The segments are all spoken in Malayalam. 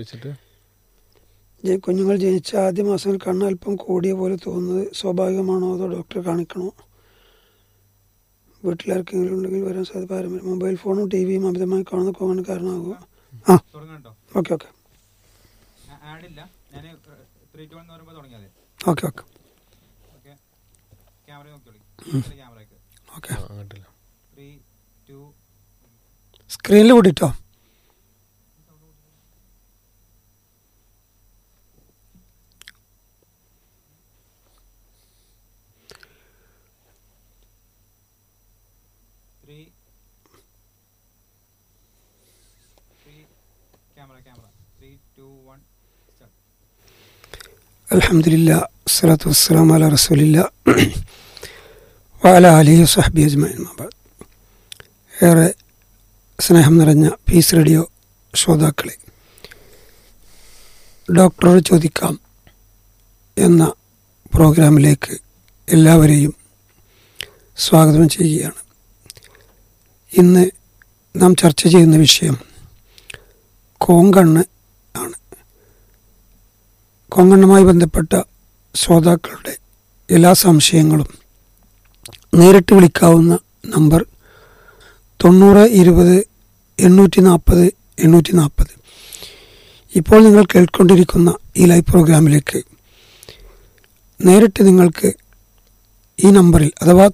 കുഞ്ഞുങ്ങൾ ജനിച്ച ആദ്യ മാസങ്ങൾ കണ്ണ് അല്പം കൂടിയ പോലെ തോന്നുന്നത് സ്വാഭാവികമാണോ അതോ ഡോക്ടറെ കാണിക്കണോ? വീട്ടിലാർക്കെങ്കിലും ഉണ്ടെങ്കിൽ വരാൻ സാധ്യത. മൊബൈൽ ഫോണും ടിവിയും അമിതമായി കാണുന്ന common കാരണമാകുമോ? Okay okay okay okay okay സ്ക്രീനിൽ കൂടിട്ടോ. അൽഹംദുലില്ലാഹ് വസ്സലാത്തു വസ്സലാമു അലാ റസൂലില്ലാഹ് വഅലാ ആലിഹി വസഹ്ബിഹി അജ്മഈൻ. ഏറെ സ്നേഹം നിറഞ്ഞ പീസ് റേഡിയോ ശ്രോതാക്കളെ, ഡോക്ടറോട് ചോദിക്കാം എന്ന പ്രോഗ്രാമിലേക്ക് എല്ലാവരെയും സ്വാഗതം ചെയ്യുകയാണ്. ഇന്ന് നാം ചർച്ച ചെയ്യുന്ന വിഷയം കോങ്കണ്ണ് ആണ്. കോങ്കണ്ണുമായി ബന്ധപ്പെട്ട ശ്രോതാക്കളുടെ എല്ലാ സംശയങ്ങളും നേരിട്ട് വിളിക്കാവുന്ന നമ്പർ 9020-840-840. ഇപ്പോൾ നിങ്ങൾ കേൾക്കൊണ്ടിരിക്കുന്ന ഈ ലൈവ് പ്രോഗ്രാമിലേക്ക് നേരിട്ട് നിങ്ങൾക്ക് ഈ നമ്പറിൽ അഥവാ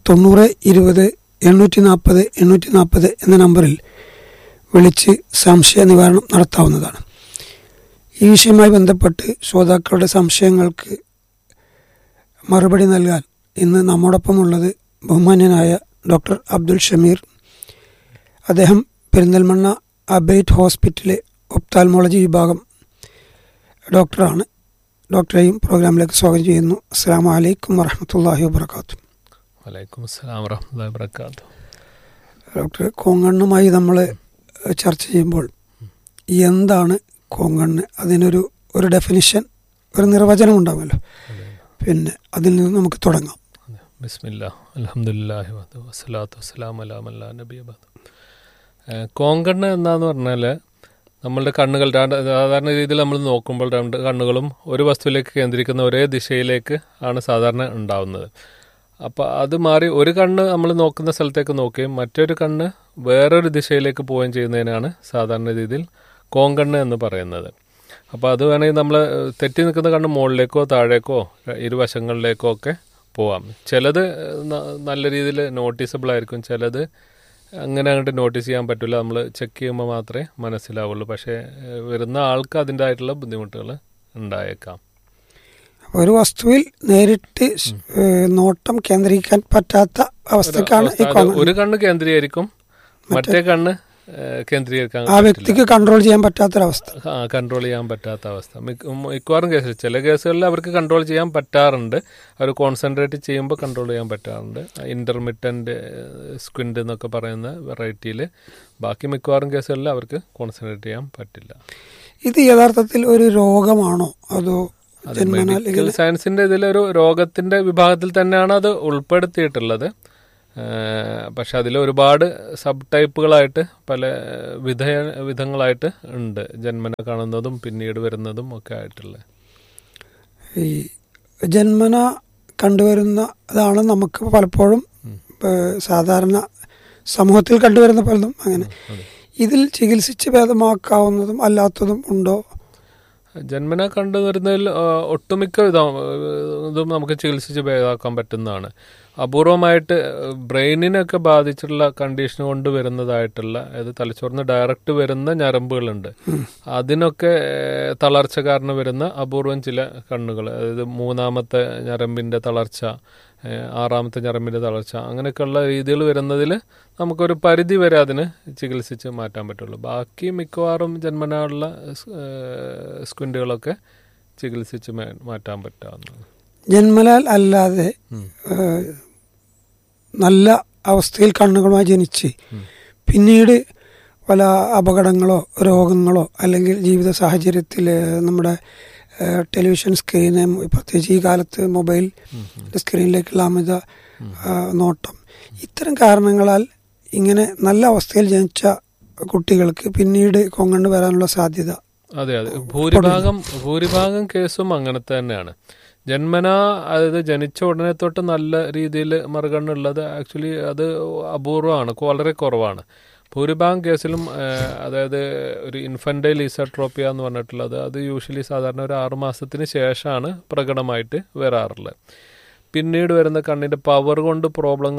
9020-840-840 എന്ന നമ്പറിൽ വിളിച്ച് സംശയ നിവാരണം നടത്താവുന്നതാണ്. ഈ വിഷയവുമായി ബന്ധപ്പെട്ട് ശ്രോതാക്കളുടെ സംശയങ്ങൾക്ക് മറുപടി നൽകാൻ ഇന്ന് നമ്മോടൊപ്പമുള്ളത് ബഹുമാന്യനായ ഡോക്ടർ അബ്ദുൽ ഷമീർ. അദ്ദേഹം പെരിന്തൽമണ്ണ അബൈറ്റ് ഹോസ്പിറ്റലിലെ ഒപ്താൽമോളജി വിഭാഗം ഡോക്ടറാണ്. ഡോക്ടറെയും പ്രോഗ്രാമിലേക്ക് സ്വാഗതം ചെയ്യുന്നു. അസ്സലാമു അലൈക്കും വറഹ്മത്തുള്ളാഹി വബറകാതുഹു. വലൈക്കും അസ്സലാം വറഹ്മത്തുള്ളാഹി വബറകാതുഹു. ഡോക്ടർ, കോങ്കണ്ണുമായി നമ്മൾ ചർച്ച ചെയ്യുമ്പോൾ എന്താണ് കോങ്കണ്ണ്? അതിനൊരു ഡെഫിനിഷൻ, ഒരു നിർവചനം ഉണ്ടാവുമല്ലോ. പിന്നെ അതിൽ നിന്ന് നമുക്ക് തുടങ്ങാം. ബിസ്മില്ലാ അൽഹംദുലില്ലാഹി വസ്സലാത്തു വസ്സലാമു അലാ മൻ ലാ നബിയ്യ ബഅദ്. കോങ്കണ്ണ് എന്താന്ന് പറഞ്ഞാൽ നമ്മളുടെ കണ്ണുകൾ സാധാരണ രീതിയിൽ നമ്മൾ നോക്കുമ്പോൾ രണ്ട് കണ്ണുകളും ഒരു വസ്തുവിലേക്ക് കേന്ദ്രീകരിക്കുന്ന ഒരേ ദിശയിലേക്ക് ആണ് സാധാരണ ഉണ്ടാവുന്നത്. അപ്പോൾ അത് മാറി ഒരു കണ്ണ് നമ്മൾ നോക്കുന്ന സ്ഥലത്തേക്ക് നോക്കുകയും മറ്റൊരു കണ്ണ് വേറൊരു ദിശയിലേക്ക് പോവുകയും ചെയ്യുന്നതിനാണ് സാധാരണ രീതിയിൽ കോങ്കണ്ണ് എന്ന് പറയുന്നത്. അപ്പോൾ അത് വേണമെങ്കിൽ നമ്മൾ തെറ്റി നിൽക്കുന്ന കണ്ണ് മുകളിലേക്കോ താഴേക്കോ ഇരുവശങ്ങളിലേക്കോ ഒക്കെ പോവാം. ചിലത് നല്ല രീതിയിൽ നോട്ടീസബിൾ ആയിരിക്കും, ചിലത് അങ്ങനെ അങ്ങോട്ട് നോട്ടീസ് ചെയ്യാൻ പറ്റില്ല. നമ്മൾ ചെക്ക് ചെയ്യുമ്പോൾ മാത്രമേ മനസ്സിലാവുള്ളൂ. പക്ഷേ വരുന്ന ആൾക്ക് അതിൻ്റെതായിട്ടുള്ള ബുദ്ധിമുട്ടുകൾ ഉണ്ടായേക്കാം. ഒരു വസ്തുവിൽ നേരിട്ട് നോട്ടം കേന്ദ്രീകരിക്കാൻ പറ്റാത്ത അവസ്ഥക്കാണ് ഒരു കണ്ണ് കേന്ദ്രീകരിക്കും, മറ്റേ കണ്ണ് കേന്ദ്രീകരിക്കാൻ ആ വ്യക്തിക്ക് കൺട്രോൾ ചെയ്യാൻ പറ്റാത്തൊരവസ്ഥ. കൺട്രോൾ ചെയ്യാൻ പറ്റാത്ത അവസ്ഥ മിക്കവാറും കേസിൽ. ചില കേസുകളിൽ അവർക്ക് കൺട്രോൾ ചെയ്യാൻ പറ്റാറുണ്ട്, അവർ കോൺസെൻട്രേറ്റ് ചെയ്യുമ്പോൾ കൺട്രോൾ ചെയ്യാൻ പറ്റാറുണ്ട്. ഇന്റർമിറ്റന്റ് സ്ക്വിൻഡ് എന്നൊക്കെ പറയുന്ന വെറൈറ്റിയിൽ. ബാക്കി മിക്കവാറും കേസുകളിൽ അവർക്ക് കോൺസെൻട്രേറ്റ് ചെയ്യാൻ പറ്റില്ല. ഇത് യഥാർത്ഥത്തിൽ ഒരു രോഗമാണോ അതോ? മെഡിക്കൽ സയൻസിന്റെ ഇതിലൊരു രോഗത്തിന്റെ വിഭാഗത്തിൽ തന്നെയാണ് അത് ഉൾപ്പെടുത്തിയിട്ടുള്ളത്. പക്ഷെ അതിൽ ഒരുപാട് സബ് ടൈപ്പുകളായിട്ട് പല വിധങ്ങളായിട്ട് ഉണ്ട്, ജന്മന കാണുന്നതും പിന്നീട് വരുന്നതും ഒക്കെ ആയിട്ടുള്ള. ഈ ജന്മന കണ്ടുവരുന്ന അതാണ് നമുക്ക് പലപ്പോഴും സാധാരണ സമൂഹത്തിൽ കണ്ടുവരുന്ന പലതും. അങ്ങനെ ഇതിൽ ചികിത്സിച്ച് ഭേദമാക്കാവുന്നതും അല്ലാത്തതും ഉണ്ടോ? ജന്മന കണ്ടുവരുന്നതിൽ ഒട്ടുമിക്ക ഇതും നമുക്ക് ചികിത്സിച്ച് ഭേദമാക്കാൻ പറ്റുന്നതാണ്. അപൂർവമായിട്ട് ബ്രെയിനിനൊക്കെ ബാധിച്ചിട്ടുള്ള കണ്ടീഷൻ കൊണ്ട് വരുന്നതായിട്ടുള്ള, അതായത് തലച്ചോറിന് ഡയറക്റ്റ് വരുന്ന ഞരമ്പുകളുണ്ട്, അതിനൊക്കെ തളർച്ച കാരണം വരുന്ന അപൂർവം ചില കണ്ണുകൾ, അതായത് മൂന്നാമത്തെ ഞരമ്പിൻ്റെ തളർച്ച, ആറാമത്തെ ഞരമ്പിൻ്റെ തളർച്ച, അങ്ങനെയൊക്കെയുള്ള രീതികൾ വരുന്നതിൽ നമുക്കൊരു പരിധി വരെ അതിന് ചികിത്സിച്ച് മാറ്റാൻ പറ്റുള്ളൂ. ബാക്കി മിക്കവാറും ജന്മനായുള്ള സ്ക്വിൻറ്റുകളൊക്കെ ചികിത്സിച്ച് മാറ്റാൻ പറ്റാവുന്നതാണ്. ജന്മനാൽ അല്ലാതെ നല്ല അവസ്ഥയിൽ കണ്ണുകളുമായി ജനിച്ച് പിന്നീട് പല അപകടങ്ങളോ രോഗങ്ങളോ അല്ലെങ്കിൽ ജീവിത സാഹചര്യത്തിൽ നമ്മുടെ ടെലിവിഷൻ സ്ക്രീന്, പ്രത്യേകിച്ച് ഈ കാലത്ത് മൊബൈൽ സ്ക്രീനിലേക്കുള്ള അമിത നോട്ടം, ഇത്തരം കാരണങ്ങളാൽ ഇങ്ങനെ നല്ല അവസ്ഥയിൽ ജനിച്ച കുട്ടികൾക്ക് പിന്നീട് കോങ്കണ്ണ് വരാനുള്ള സാധ്യത അതെ അതെ, ഭൂരിഭാഗം കേസും അങ്ങനെ തന്നെയാണ്. ജന്മനാ, അതായത് ജനിച്ച ഉടനെ തൊട്ട് നല്ല രീതിയിൽ മറുകണ്ണുള്ളത് ആക്ച്വലി അത് അപൂർവമാണ്, വളരെ കുറവാണ്. ഭൂരിഭാഗം കേസിലും അതായത് ഒരു ഇൻഫൻറ്റൈൽ ഈസോട്രോപ്പിയ എന്ന് പറഞ്ഞിട്ടുള്ളത് അത് യൂഷ്വലി സാധാരണ ഒരു 6 മാസത്തിന് ശേഷമാണ് പ്രകടമായിട്ട് വരാറുള്ളത്. പിന്നീട് വരുന്ന കണ്ണിൻ്റെ പവറിൻ്റെ പ്രോബ്ലം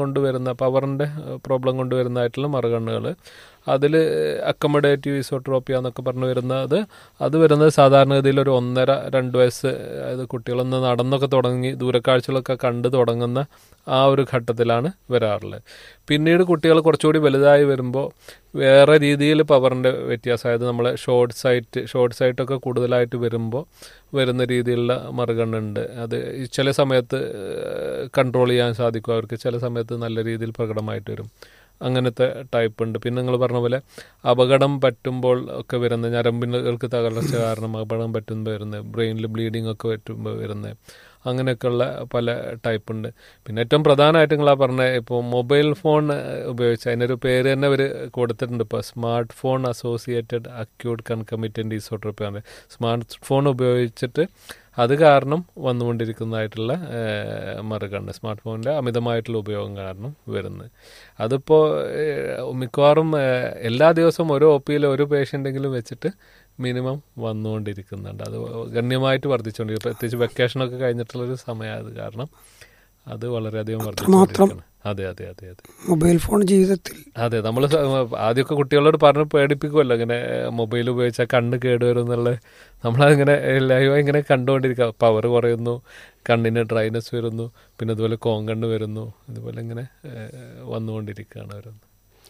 കൊണ്ട് വരുന്നതായിട്ടുള്ള മറുകണ്ണുകൾ, അതിൽ അക്കമഡേറ്റീവ് ഈസോട്രോപ്പിയ എന്നൊക്കെ പറഞ്ഞു വരുന്നത്, അത് വരുന്നത് സാധാരണഗതിയിൽ ഒരു 1.5-2 വയസ്സ്, അതായത് കുട്ടികളൊന്ന് നടന്നൊക്കെ തുടങ്ങി ദൂരക്കാഴ്ചകളൊക്കെ കണ്ടു തുടങ്ങുന്ന ആ ഒരു ഘട്ടത്തിലാണ് വരാറുള്ളത്. പിന്നീട് കുട്ടികൾ കുറച്ചുകൂടി വലുതായി വരുമ്പോൾ വേറെ രീതിയിൽ പവറിൻ്റെ വ്യത്യാസം, അതായത് നമ്മളെ ഷോർട്ട് സൈറ്റൊക്കെ കൂടുതലായിട്ട് വരുമ്പോൾ വരുന്ന രീതിയിലുള്ള മറുകണ്ണുണ്ട്. അത് ചില സമയത്ത് കൺട്രോൾ ചെയ്യാൻ സാധിക്കും അവർക്ക്, ചില സമയത്ത് നല്ല രീതിയിൽ പ്രകടമായിട്ട് വരും. അങ്ങനത്തെ ടൈപ്പ് ഉണ്ട്. പിന്നെ നിങ്ങൾ പറഞ്ഞ പോലെ അപകടം പറ്റുമ്പോൾ ഒക്കെ വരുന്ന, ഞരമ്പുകൾക്ക് തകർച്ച കാരണം അപകടം പറ്റുമ്പോൾ വരുന്നത്, ബ്രെയിനിൽ ബ്ലീഡിങ് ഒക്കെ പറ്റുമ്പോൾ വരുന്നത്, അങ്ങനെയൊക്കെയുള്ള പല ടൈപ്പ് ഉണ്ട്. പിന്നെ ഏറ്റവും പ്രധാനമായിട്ട് നിങ്ങളാ പറഞ്ഞത്, ഇപ്പോൾ മൊബൈൽ ഫോൺ ഉപയോഗിച്ച് അതിനൊരു പേര് തന്നെ അവർ കൊടുത്തിട്ടുണ്ട്, ഇപ്പോൾ സ്മാർട്ട് ഫോൺ അസോസിയേറ്റഡ് അക്യൂട്ട് കൺകമിറ്റൻ്റ് ഈസോട്രോപ്പി ആണ്. സ്മാർട്ട് ഫോൺ ഉപയോഗിച്ചിട്ട് അത് കാരണം വന്നുകൊണ്ടിരിക്കുന്നതായിട്ടുള്ള മറുകണ്ണ്, സ്മാർട്ട് ഫോണിൻ്റെ അമിതമായിട്ടുള്ള ഉപയോഗം കാരണം വരുന്നത്. അതിപ്പോൾ മിക്കവാറും എല്ലാ ദിവസവും ഓരോ OPയിൽ ഒരു പേഷ്യൻ്റെങ്കിലും വെച്ചിട്ട് മിനിമം വന്നുകൊണ്ടിരിക്കുന്നുണ്ട്. അത് ഗണ്യമായിട്ട് വർദ്ധിച്ചുകൊണ്ടിരിക്കും. പ്രത്യേകിച്ച് വെക്കേഷനൊക്കെ കഴിഞ്ഞിട്ടുള്ളൊരു സമയമായത് കാരണം അത് വളരെയധികം വർദ്ധിച്ചുകൊണ്ടിരിക്കണം. അതെ അതെ അതെ അതെ, മൊബൈൽ ഫോൺ ജീവിതത്തിൽ അതെ. നമ്മൾ ആദ്യമൊക്കെ കുട്ടികളോട് പറഞ്ഞ് പേടിപ്പിക്കുമല്ലോ, ഇങ്ങനെ മൊബൈൽ ഉപയോഗിച്ചാൽ കണ്ണ് കേടുവരും എന്നുള്ളത്. നമ്മളതിങ്ങനെ ലൈവായി ഇങ്ങനെ കണ്ടുകൊണ്ടിരിക്കുക. പവർ കുറയുന്നു, കണ്ണിന് ഡ്രൈനെസ് വരുന്നു, പിന്നെ അതുപോലെ കോങ്കണ്ണ് വരുന്നു, ഇതുപോലെ ഇങ്ങനെ വന്നുകൊണ്ടിരിക്കുകയാണ് ഓരോന്ന്.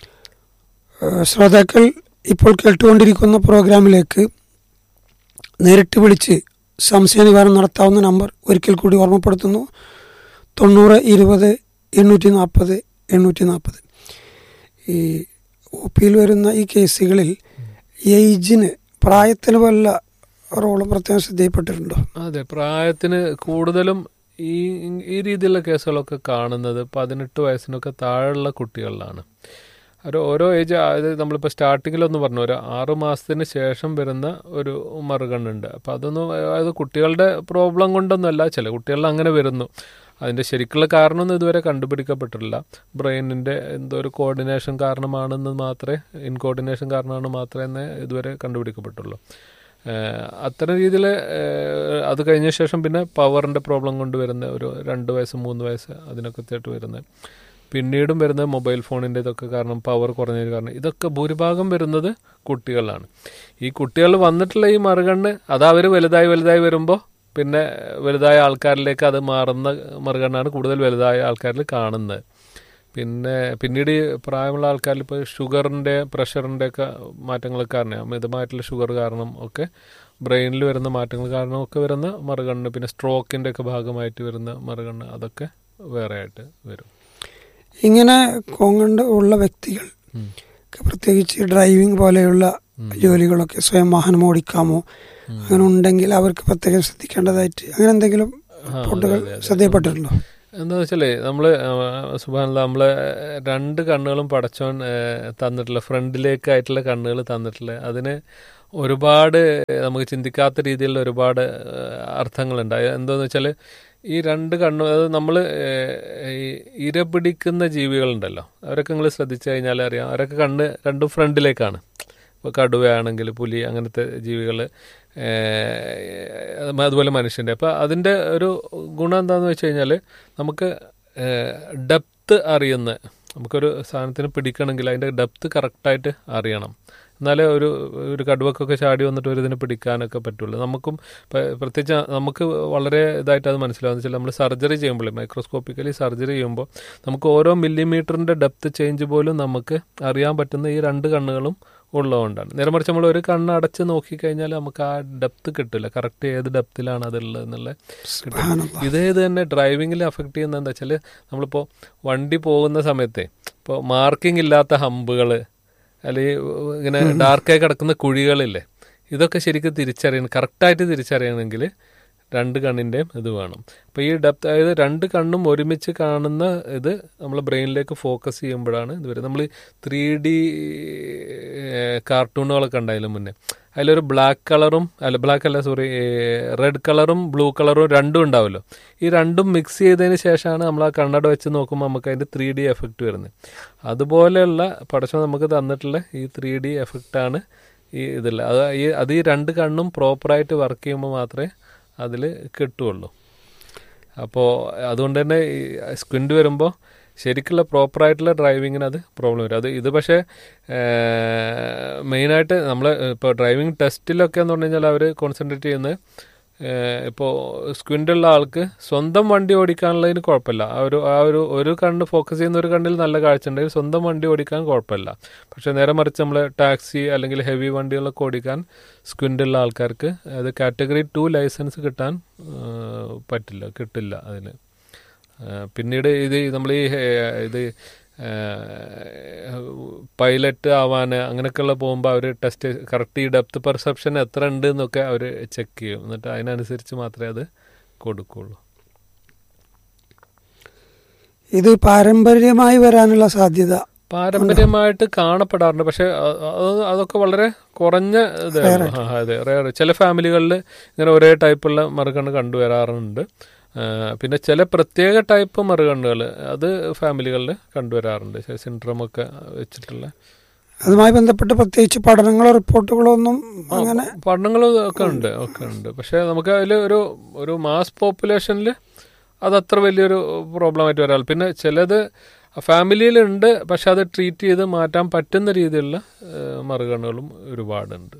ശ്രോതാക്കൾ ഇപ്പോൾ കേട്ടുകൊണ്ടിരിക്കുന്ന പ്രോഗ്രാമിലേക്ക് നേരിട്ട് വിളിച്ച് സംശയ നിവാരണം നടത്താവുന്ന നമ്പർ ഒരിക്കൽ കൂടി ഓർമ്മപ്പെടുത്തുന്നു: 90-20-840-840. ഈ OPയിൽ വരുന്ന ഈ കേസുകളിൽ ഏജിന്, പ്രായത്തിന് വല്ല റോളും പ്രത്യേകം ശ്രദ്ധയിൽപ്പെട്ടിട്ടുണ്ടോ? അതെ, പ്രായത്തിന് കൂടുതലും ഈ രീതിയിലുള്ള കേസുകളൊക്കെ കാണുന്നത് 18 വയസ്സിനൊക്കെ താഴെയുള്ള കുട്ടികളിലാണ്. ഓരോ ഏജ്, അതായത് നമ്മളിപ്പോൾ സ്റ്റാർട്ടിങ്ങിലൊന്ന് പറഞ്ഞു, ഒരു 6 മാസത്തിന് ശേഷം വരുന്ന ഒരു മറുകണ്ണുണ്ട്. അപ്പോൾ അതൊന്നും, അതായത് കുട്ടികളുടെ പ്രോബ്ലം കൊണ്ടൊന്നുമല്ല, ചില കുട്ടികളിൽ അങ്ങനെ വരുന്നു. അതിൻ്റെ ശരിക്കുള്ള കാരണമൊന്നും ഇതുവരെ കണ്ടുപിടിക്കപ്പെട്ടിട്ടില്ല. ബ്രെയിനിൻ്റെ എന്തോ ഒരു കോർഡിനേഷൻ കാരണമാണെന്ന് മാത്രമേ, ഇൻകോർഡിനേഷൻ കാരണമാണ് മാത്രമേ ഇതുവരെ കണ്ടുപിടിക്കപ്പെട്ടുള്ളൂ. അത്തരം രീതിയിൽ അത് കഴിഞ്ഞ ശേഷം പിന്നെ പവറിൻ്റെ പ്രോബ്ലം കൊണ്ട് വരുന്ന ഒരു 2 വയസ്സ് 3 വയസ്സ് അതിനൊക്കെ തേട്ട് വരുന്നത്, പിന്നീടും വരുന്നത് മൊബൈൽ ഫോണിൻ്റെ ഇതൊക്കെ കാരണം, പവർ കുറഞ്ഞത് കാരണം, ഇതൊക്കെ ഭൂരിഭാഗം വരുന്നത് കുട്ടികളാണ്. ഈ കുട്ടികൾ വന്നിട്ടുള്ള ഈ മറുകണ്ണ് അത് അവർ വലുതായി വരുമ്പോൾ പിന്നെ വലുതായ ആൾക്കാരിലേക്ക് അത് മാറുന്ന മറുകണ്ണാണ് കൂടുതൽ വലുതായ ആൾക്കാരിൽ കാണുന്നത്. പിന്നീട് പ്രായമുള്ള ആൾക്കാരിൽ ഇപ്പോൾ ഷുഗറിൻ്റെ, പ്രഷറിൻ്റെ ഒക്കെ മാറ്റങ്ങൾ കാരണം, അമിതമായിട്ടുള്ള ഷുഗർ കാരണം ഒക്കെ, ബ്രെയിനിൽ വരുന്ന മാറ്റങ്ങൾ കാരണം ഒക്കെ വരുന്ന മറുകണ്ണ്, പിന്നെ സ്ട്രോക്കിൻ്റെ ഒക്കെ ഭാഗമായിട്ട് വരുന്ന മറുകണ്ണ്, അതൊക്കെ വേറെ ആയിട്ട് വരും. ഇങ്ങനെ കോങ്കണ്ണ് ഉള്ള വ്യക്തികൾ, പ്രത്യേകിച്ച് ഡ്രൈവിംഗ് പോലെയുള്ള ജോലികളൊക്കെ, സ്വയം വാഹനം ഓടിക്കാമോ, അങ്ങനെ ഉണ്ടെങ്കിൽ അവർക്ക് പ്രത്യേകം ശ്രദ്ധിക്കേണ്ടതായിട്ട് അങ്ങനെ എന്തെങ്കിലും പൊട്ടുകൾ ശ്രദ്ധയിൽപ്പെട്ടിട്ടുണ്ടോ? എന്താണെന്ന് വെച്ചാൽ നമ്മളെ 2 കണ്ണുകളും പടച്ചോൻ തന്നിട്ടുള്ള, ഫ്രണ്ടിലേക്കായിട്ടുള്ള കണ്ണുകൾ തന്നിട്ടുള്ള, അതിന് ഒരുപാട് നമുക്ക് ചിന്തിക്കാത്ത രീതിയിലുള്ള ഒരുപാട് അർത്ഥങ്ങളുണ്ട്. എന്താണെന്ന് വെച്ചാൽ ഈ 2 കണ്ണും, അത് നമ്മൾ ഈ ഇര പിടിക്കുന്ന ജീവികളുണ്ടല്ലോ, അവരൊക്കെ നിങ്ങൾ ശ്രദ്ധിച്ചു കഴിഞ്ഞാൽ അറിയാം, അവരൊക്കെ കണ്ണ് 2 ഫ്രണ്ടിലേക്കാണ്. ഇപ്പോൾ കടുവയാണെങ്കിൽ, പുലി, അങ്ങനത്തെ ജീവികൾ, അതുപോലെ മനുഷ്യൻ്റെ. അപ്പോൾ അതിൻ്റെ ഒരു ഗുണം എന്താണെന്ന് വെച്ച് കഴിഞ്ഞാൽ, നമുക്ക് ഡെപ്ത്ത് അറിയുന്ന, നമുക്കൊരു സാധനത്തിന് പിടിക്കണമെങ്കിൽ അതിൻ്റെ ഡെപ്ത്ത് കറക്റ്റായിട്ട് അറിയണം. എന്നാലേ ഒരു കടുവക്കൊക്കെ ചാടി വന്നിട്ട് ഒരു ഇതിനെ പിടിക്കാനൊക്കെ പറ്റുള്ളൂ. നമുക്കും പ്രത്യേകിച്ച് നമുക്ക് വളരെ ഇതായിട്ട് അത് മനസ്സിലാവുന്ന വെച്ചാൽ, നമ്മൾ സർജറി ചെയ്യുമ്പോൾ, മൈക്രോസ്കോപ്പിക്കലി സർജറി ചെയ്യുമ്പോൾ നമുക്ക് ഓരോ മില്ലിമീറ്ററിൻ്റെ ഡെപ്ത്ത് ചേഞ്ച് പോലും നമുക്ക് അറിയാൻ പറ്റുന്ന ഈ 2 കണ്ണുകളും ഉള്ളതുകൊണ്ടാണ്. നേരെ മറിച്ച് നമ്മൾ ഒരു കണ്ണ് അടച്ച് നോക്കിക്കഴിഞ്ഞാൽ നമുക്ക് ആ ഡെപ്ത്ത് കിട്ടില്ല, കറക്റ്റ് ഏത് ഡെപ്തിലാണ് അതുള്ളത് എന്നുള്ള കിട്ടില്ല. ഇത് തന്നെ ഡ്രൈവിങ്ങിൽ അഫക്റ്റ് ചെയ്യുന്നത് എന്താ വെച്ചാൽ, നമ്മളിപ്പോൾ വണ്ടി പോകുന്ന സമയത്തെ ഇപ്പോൾ മാർക്കിംഗ് ഇല്ലാത്ത ഹമ്പുകൾ, അല്ലെങ്കിൽ ഇങ്ങനെ ഡാർക്കായി കിടക്കുന്ന കുഴികളില്ലേ, ഇതൊക്കെ ശരിക്കും കറക്റ്റായിട്ട് തിരിച്ചറിയണമെങ്കിൽ 2 കണ്ണിൻ്റെയും ഇത് വേണം. അപ്പോൾ ഈ ഡെപ്ത്, അതായത് 2 കണ്ണും ഒരുമിച്ച് കാണുന്ന ഇത് നമ്മൾ ബ്രെയിനിലേക്ക് ഫോക്കസ് ചെയ്യുമ്പോഴാണ് ഇത് വരും. നമ്മൾ 3D കാർട്ടൂണുകളൊക്കെ ഉണ്ടായാലും മുന്നേ, അതിലൊരു റെഡ് കളറും ബ്ലൂ കളറും രണ്ടും ഉണ്ടാവുമല്ലോ. ഈ രണ്ടും മിക്സ് ചെയ്തതിന് ശേഷമാണ് നമ്മൾ ആ കണ്ണട വെച്ച് നോക്കുമ്പോൾ നമുക്ക് അതിൻ്റെ 3D എഫക്റ്റ് വരുന്നത്. അതുപോലെയുള്ള പടച്ചോൻ നമുക്ക് തന്നിട്ടുള്ള ഈ 3D എഫക്റ്റാണ് ഈ ഇതില്ല. അത് ഈ രണ്ട് കണ്ണും പ്രോപ്പറായിട്ട് വർക്ക് ചെയ്യുമ്പോൾ മാത്രമേ അതിൽ കിട്ടുകയുള്ളൂ. അപ്പോൾ അതുകൊണ്ട് തന്നെ ഈ സ്ക്വിൻറ്റ് വരുമ്പോൾ ശരിക്കുള്ള പ്രോപ്പറായിട്ടുള്ള ഡ്രൈവിങ്ങിന് അത് പ്രോബ്ലം വരും. ഇത് പക്ഷേ മെയിനായിട്ട് നമ്മൾ ഇപ്പോൾ ഡ്രൈവിംഗ് ടെസ്റ്റിലൊക്കെ എന്ന് പറഞ്ഞു കഴിഞ്ഞാൽ അവർ കോൺസെൻട്രേറ്റ് ചെയ്യുന്നത് ഇപ്പോൾ സ്ക്വിൻറ്റുള്ള ആൾക്ക് സ്വന്തം വണ്ടി ഓടിക്കാനുള്ളതിന് കുഴപ്പമില്ല. ഒരു കണ്ണ് ഫോക്കസ് ചെയ്യുന്ന ഒരു കണ്ണിൽ നല്ല കാഴ്ച ഉണ്ടെങ്കിൽ സ്വന്തം വണ്ടി ഓടിക്കാൻ കുഴപ്പമില്ല. പക്ഷേ നേരെ മറിച്ച് നമ്മൾ ടാക്സി അല്ലെങ്കിൽ ഹെവി വണ്ടികളൊക്കെ ഓടിക്കാൻ സ്ക്വിൻറ്റുള്ള ആൾക്കാർക്ക് അത് കാറ്റഗറി 2 ലൈസൻസ് കിട്ടില്ല അതിന്. പിന്നീട് നമ്മൾ ഇത് പൈലറ്റ് ആവാൻ അങ്ങനെയൊക്കെയുള്ള പോകുമ്പോൾ അവർ ടെസ്റ്റ് കറക്റ്റ് ഈ ഡെപ്ത് പെർസെപ്ഷൻ എത്ര ഉണ്ട് എന്നൊക്കെ അവർ ചെക്ക് ചെയ്യും. എന്നിട്ട് അതിനനുസരിച്ച് മാത്രമേ അത് കൊടുക്കുകയുള്ളൂ. ഇത് പാരമ്പര്യമായി വരാനുള്ള സാധ്യത പാരമ്പര്യമായിട്ട് കാണപ്പെടാറുണ്ട്. പക്ഷെ അതൊക്കെ വളരെ കുറഞ്ഞ അതെ റെയർ. ചില ഫാമിലികളിൽ ഇങ്ങനെ ഒരേ ടൈപ്പുള്ള മറുകണ്ണ് കണ്ടുവരാറുണ്ട്. പിന്നെ ചില പ്രത്യേക ടൈപ്പ് മറുകണ്ണുകൾ അത് ഫാമിലികളിൽ കണ്ടുവരാറുണ്ട്, സിൻഡ്രോമൊക്കെ വെച്ചിട്ടുള്ള. അതുമായി ബന്ധപ്പെട്ട് പ്രത്യേകിച്ച് പഠനങ്ങളോ റിപ്പോർട്ടുകളോ ഒന്നും അങ്ങനെ പഠനങ്ങളും ഒക്കെ ഉണ്ട്. പക്ഷേ നമുക്ക് അതിൽ ഒരു മാസ് പോപ്പുലേഷനിൽ അതത്ര വലിയൊരു പ്രോബ്ലമായിട്ട് വരാറില്ല. പിന്നെ ചിലത് ഫാമിലിയിലുണ്ട്, പക്ഷെ അത് ട്രീറ്റ് ചെയ്ത് മാറ്റാൻ പറ്റുന്ന രീതിയിലുള്ള മറുകണ്ണുകളും ഒരുപാടുണ്ട്.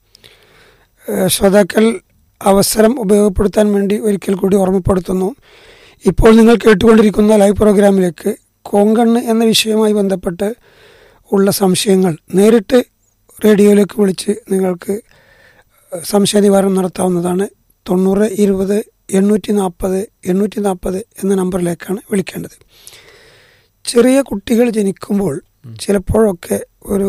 ശ്രോതാക്കൾ അവസരം ഉപയോഗപ്പെടുത്താൻ വേണ്ടി ഒരിക്കൽ കൂടി ഓർമ്മപ്പെടുത്തുന്നു. ഇപ്പോൾ നിങ്ങൾ കേട്ടുകൊണ്ടിരിക്കുന്ന ലൈവ് പ്രോഗ്രാമിലേക്ക് കോങ്കണ്ണ് എന്ന വിഷയവുമായി ബന്ധപ്പെട്ട് ഉള്ള സംശയങ്ങൾ നേരിട്ട് റേഡിയോയിലേക്ക് വിളിച്ച് നിങ്ങൾക്ക് സംശയ നിവാരണം നടത്താവുന്നതാണ്. 90 20 840 എന്ന നമ്പറിലേക്കാണ് വിളിക്കേണ്ടത്. ചെറിയ കുട്ടികൾ ജനിക്കുമ്പോൾ ചിലപ്പോഴൊക്കെ ഒരു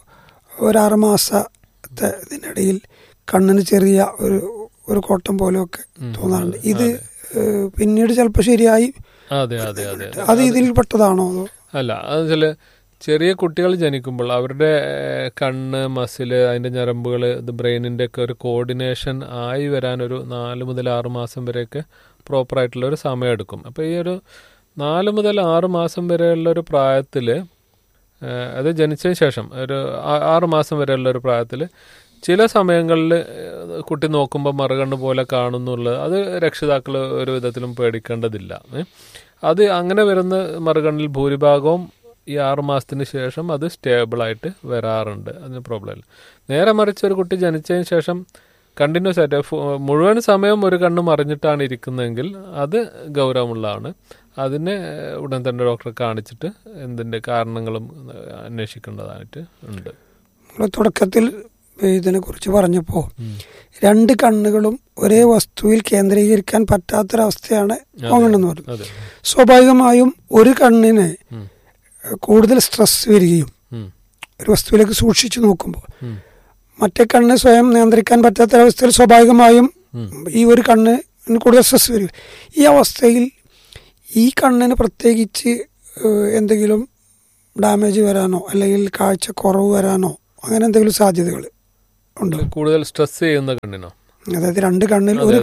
6 മാസത്തെ ഇതിനിടയിൽ കണ്ണിന് ചെറിയ ഒരു കോട്ടം പോലെയൊക്കെ തോന്നാറുണ്ട്. ഇത് പിന്നീട് ചിലപ്പോൾ ശരിയായി അത് ഇതിൽ പെട്ടതാണോ അതോ അല്ല? അത് ചില ചെറിയ കുട്ടികൾ ജനിക്കുമ്പോൾ അവരുടെ കണ്ണ്, മസില്, അതിൻ്റെ ഞരമ്പുകൾ, ഇത് ബ്രെയിനിൻ്റെ ഒക്കെ ഒരു കോർഡിനേഷൻ ആയി വരാൻ ഒരു 4 മുതൽ 6 മാസം വരെയൊക്കെ പ്രോപ്പറായിട്ടുള്ളൊരു സമയം എടുക്കും. അപ്പോൾ ഈ ഒരു 4 മുതൽ 6 മാസം വരെയുള്ളൊരു പ്രായത്തിൽ, അത് ജനിച്ചതിന് ശേഷം ഒരു 6 മാസം വരെയുള്ളൊരു പ്രായത്തിൽ ചില സമയങ്ങളിൽ കുട്ടി നോക്കുമ്പോൾ മറുകണ്ണ് പോലെ കാണുന്നുള്ളത് അത് രക്ഷിതാക്കൾ ഒരു വിധത്തിലും പേടിക്കേണ്ടതില്ല. അത് അങ്ങനെ വരുന്ന മറുകണ്ണിൽ ഭൂരിഭാഗവും ഈ 6 മാസത്തിന് ശേഷം അത് സ്റ്റേബിളായിട്ട് വരാറുണ്ട്, അതിന് പ്രോബ്ലം ഇല്ല. നേരെ മറിച്ച് ഒരു കുട്ടി ജനിച്ചതിന് ശേഷം കണ്ടിന്യൂസ് ആയിട്ട് മുഴുവൻ സമയം ഒരു കണ്ണ് മറിഞ്ഞിട്ടാണ് ഇരിക്കുന്നതെങ്കിൽ അത് ഗൗരവമുള്ളതാണ്. അതിനെ ഉടൻ തന്നെ ഡോക്ടറെ കാണിച്ചിട്ട് എന്തിൻ്റെ കാരണങ്ങളും അന്വേഷിക്കേണ്ടതായിട്ട് ഉണ്ട്. തുടക്കത്തിൽ ഇതിനെക്കുറിച്ച് പറഞ്ഞപ്പോൾ 2 കണ്ണുകളും ഒരേ വസ്തുവിൽ കേന്ദ്രീകരിക്കാൻ പറ്റാത്തൊരവസ്ഥയാണ് കോങ്കണ്ണെന്ന് പറയുന്നത്. സ്വാഭാവികമായും ഒരു കണ്ണിന് കൂടുതൽ സ്ട്രെസ് വരികയും ഒരു വസ്തുവിലേക്ക് സൂക്ഷിച്ചു നോക്കുമ്പോൾ മറ്റേ കണ്ണ് സ്വയം നിയന്ത്രിക്കാൻ പറ്റാത്തൊരവസ്ഥയിൽ സ്വാഭാവികമായും ഈ ഒരു കണ്ണിന് കൂടുതൽ സ്ട്രെസ് വരിക. ഈ അവസ്ഥയിൽ ഈ കണ്ണിന് പ്രത്യേകിച്ച് എന്തെങ്കിലും ഡാമേജ് വരാനോ അല്ലെങ്കിൽ കാഴ്ച കുറവ് വരാനോ അങ്ങനെ എന്തെങ്കിലും സാധ്യതകൾ ഉണ്ടോ? കൂടുതൽ സ്ട്രെസ് ചെയ്യുന്ന കണ്ണിനോ? അതായത് 2 കണ്ണിൽ ഒരു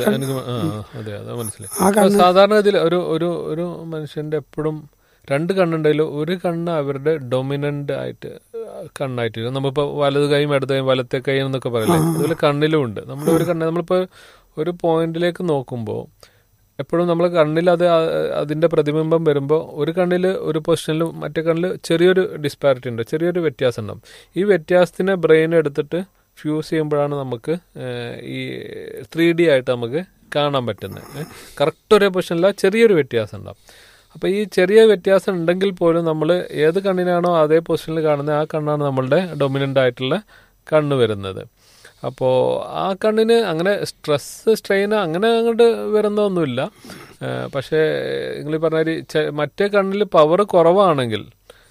സാധാരണ ഇതിൽ ഒരു മനുഷ്യന്റെ എപ്പോഴും 2 കണ്ണുണ്ടെങ്കിലും ഒരു കണ്ണ് അവരുടെ ഡൊമിനന്റ് ആയിട്ട് കണ്ണായിട്ട്, നമ്മളിപ്പോൾ വലത് കൈയും ഇടത് കൈയും വലത്തെ കൈ എന്നൊക്കെ പറയില്ലേ, അതുപോലെ കണ്ണിലും ഉണ്ട്. നമ്മുടെ ഒരു കണ്ണ് നമ്മളിപ്പോൾ ഒരു പോയിന്റിലേക്ക് നോക്കുമ്പോൾ എപ്പോഴും നമ്മൾ കണ്ണിൽ അതിൻ്റെ പ്രതിബിംബം വരുമ്പോൾ ഒരു കണ്ണിൽ ഒരു പൊസിഷനിൽ മറ്റേ കണ്ണിൽ ചെറിയൊരു ഡിസ്പാരിറ്റി ഉണ്ട്, ചെറിയൊരു വ്യത്യാസം ഉണ്ടാവും. ഈ വ്യത്യാസത്തിനെ ബ്രെയിൻ എടുത്തിട്ട് ഫ്യൂസ് ചെയ്യുമ്പോഴാണ് നമുക്ക് ഈ 3D ആയിട്ട് നമുക്ക് കാണാൻ പറ്റുന്നത്. കറക്റ്റ് ഒരേ പൊസിഷനില്ല, ചെറിയൊരു വ്യത്യാസം ഉണ്ടാവും. അപ്പോൾ ഈ ചെറിയ വ്യത്യാസം ഉണ്ടെങ്കിൽ പോലും നമ്മൾ ഏത് കണ്ണിനാണോ അതേ പൊസിഷനിൽ കാണുന്നത് ആ കണ്ണാണ് നമ്മളുടെ ഡൊമിനൻ്റ് ആയിട്ടുള്ള കണ്ണ് വരുന്നത്. അപ്പോൾ ആ കണ്ണിന് അങ്ങനെ സ്ട്രെയിൻ അങ്ങനെ അങ്ങോട്ട് വരുന്നതൊന്നുമില്ല. പക്ഷേ നിങ്ങൾ പറഞ്ഞാൽ മറ്റേ കണ്ണിൽ പവർ കുറവാണെങ്കിൽ,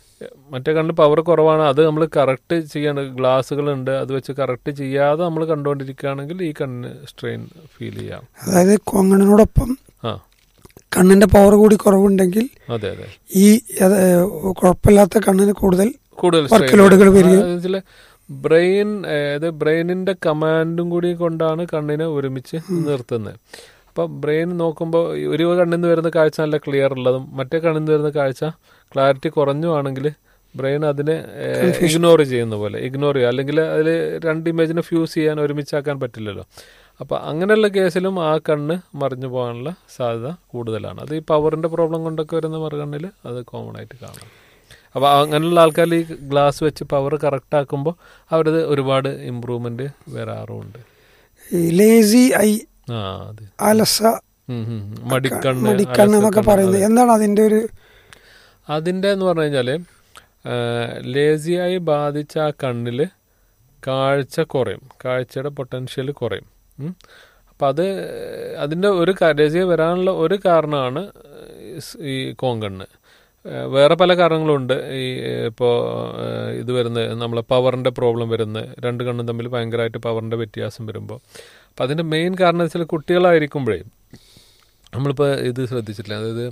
അത് നമ്മൾ കറക്റ്റ് ചെയ്യണം. ഗ്ലാസ്സുകളുണ്ട്, അത് വെച്ച് കറക്റ്റ് ചെയ്യാതെ നമ്മൾ കണ്ടുകൊണ്ടിരിക്കുകയാണെങ്കിൽ ഈ കണ്ണിന് സ്ട്രെയിൻ ഫീൽ ചെയ്യാം. അതായത് കോങ്കണ്ണിനോടൊപ്പം കണ്ണിന്റെ പവർ കൂടി കുറവുണ്ടെങ്കിൽ ഈ കുഴപ്പമില്ലാത്ത കണ്ണിന് കൂടുതൽ വർക്ക് ലോഡുകൾ വരികയും ബ്രെയിനിന്റെ കമാൻഡും കൂടി കൊണ്ടാണ് കണ്ണിനെ ഒരുമിച്ച് നിർത്തുന്നത്. അപ്പോൾ ബ്രെയിൻ നോക്കുമ്പോൾ ഒരു കണ്ണിൽ നിന്ന് വരുന്ന കാഴ്ച നല്ല ക്ലിയർ ഉള്ളതും മറ്റേ കണ്ണിൽ നിന്ന് വരുന്ന കാഴ്ച ക്ലാരിറ്റി കുറഞ്ഞുവാണെങ്കിൽ ബ്രെയിൻ അതിനെ ഇഗ്നോർ ചെയ്യുന്ന പോലെ ഇഗ്നോർ ചെയ്യുക, അല്ലെങ്കിൽ അതിൽ രണ്ട് ഇമേജിനെ ഫ്യൂസ് ചെയ്യാൻ ഒരുമിച്ചാക്കാൻ പറ്റില്ലല്ലോ. അപ്പോൾ അങ്ങനെയുള്ള കേസിലും ആ കണ്ണ് മറിഞ്ഞു പോകാനുള്ള സാധ്യത കൂടുതലാണ്. അത് ഈ പവറിൻ്റെ പ്രോബ്ലം കൊണ്ടൊക്കെ വരുന്ന മറുകണ്ണിൽ അത് കോമൺ ആയിട്ട് കാണാം. അപ്പോൾ അങ്ങനെയുള്ള ആൾക്കാർ ഈ ഗ്ലാസ് വെച്ച് പവർ കറക്റ്റ് ആക്കുമ്പോൾ അവരത് ഒരുപാട് ഇമ്പ്രൂവ്മെന്റ് വരാറുമുണ്ട്. ലേസി ഐ, അതെ, അലസ മടിക്കണ്ണ് എന്നൊക്കെ പറയുന്നത് എന്താണ് അതിന്റെ ഒരു എന്ന് പറഞ്ഞു കഴിഞ്ഞാൽ ലേസിയായി ബാധിച്ച ആ കണ്ണിൽ കാഴ്ച കുറയും, കാഴ്ചയുടെ പൊട്ടൻഷ്യൽ കുറയും. അപ്പം അതിൻ്റെ ഒരു ലേസിയ വരാനുള്ള ഒരു കാരണമാണ് ഈ കോങ്കണ്ണ്. വേറെ പല കാരണങ്ങളുണ്ട്. ഇപ്പോൾ ഇത് വരുന്നത് നമ്മളെ പവറിൻ്റെ പ്രോബ്ലം വരുന്നത്, രണ്ട് കണ്ണും തമ്മിൽ ഭയങ്കരമായിട്ട് പവറിൻ്റെ വ്യത്യാസം വരുമ്പോൾ. അപ്പം അതിൻ്റെ മെയിൻ കാരണം വെച്ചാൽ കുട്ടികളായിരിക്കുമ്പോഴേ നമ്മളിപ്പോൾ ഇത് ശ്രദ്ധിച്ചിട്ടില്ല, അതായത്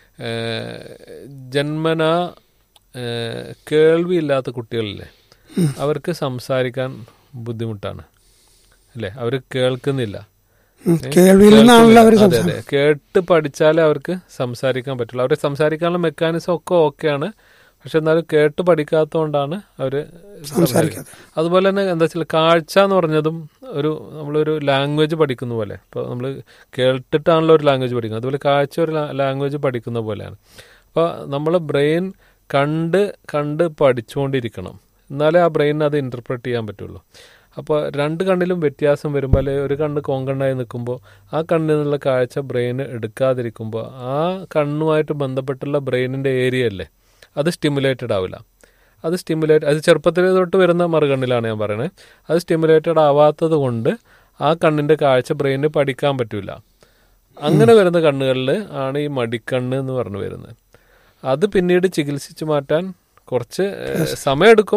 ജന്മനാ കേൾവിയില്ലാത്ത കുട്ടികളില്ലേ, അവർക്ക് സംസാരിക്കാൻ ബുദ്ധിമുട്ടാണ് അല്ലേ, അവർ കേൾക്കുന്നില്ല. അതെ അതെ, കേട്ട് പഠിച്ചാലേ അവർക്ക് സംസാരിക്കാൻ പറ്റുള്ളൂ. അവർ സംസാരിക്കാനുള്ള മെക്കാനിസം ഒക്കെ ഓക്കെയാണ്, പക്ഷെ എന്നാലും കേട്ട് പഠിക്കാത്തതുകൊണ്ടാണ് അവർ സംസാരിക്കുന്നത്. അതുപോലെ തന്നെ എന്താ വെച്ചാൽ കാഴ്ച എന്ന് പറഞ്ഞതും നമ്മളൊരു ലാംഗ്വേജ് പഠിക്കുന്ന പോലെ, ഇപ്പോൾ നമ്മൾ കേട്ടിട്ടാണല്ലോ ഒരു ലാംഗ്വേജ് പഠിക്കുന്നത്, അതുപോലെ കാഴ്ച ഒരു ലാംഗ്വേജ് പഠിക്കുന്ന പോലെയാണ്. അപ്പോൾ നമ്മളെ ബ്രെയിൻ കണ്ട് പഠിച്ചുകൊണ്ടിരിക്കണം, എന്നാലേ ആ ബ്രെയിനിന് അത് ഇൻ്റർപ്രറ്റ് ചെയ്യാൻ പറ്റുള്ളൂ. അപ്പോൾ രണ്ട് കണ്ണിലും വ്യത്യാസം വരുമ്പോൾ, അല്ലെങ്കിൽ ഒരു കണ്ണ് കോങ്കണ്ണായി നിൽക്കുമ്പോൾ ആ കണ്ണിൽ നിന്നുള്ള കാഴ്ച ബ്രെയിന് എടുക്കാതിരിക്കുമ്പോൾ ആ കണ്ണുമായിട്ട് ബന്ധപ്പെട്ടുള്ള ബ്രെയിനിൻ്റെ ഏരിയ അല്ലേ, അത് സ്റ്റിമുലേറ്റഡ് ആവില്ല. അത് ചെറുപ്പത്തിൽ തൊട്ട് വരുന്ന മറുകണ്ണിലാണ് ഞാൻ പറയുന്നത്. അത് സ്റ്റിമുലേറ്റഡ് ആവാത്തത് കൊണ്ട് ആ കണ്ണിൻ്റെ കാഴ്ച ബ്രെയിനിന് പഠിക്കാൻ പറ്റില്ല. അങ്ങനെ വരുന്ന കണ്ണുകളിൽ ആണ് ഈ മടിക്കണ്ണ് എന്ന് പറഞ്ഞു വരുന്നത്. അത് പിന്നീട് ചികിത്സിച്ച് മാറ്റാൻ കുറച്ച് സമയമെടുക്കും.